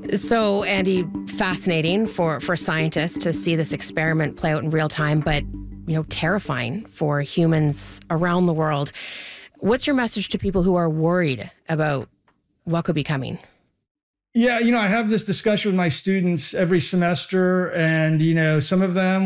So, Andy, fascinating for scientists to see this experiment play out in real time, but, terrifying for humans around the world. What's your message to people who are worried about what could be coming? Yeah, I have this discussion with my students every semester, and, some of them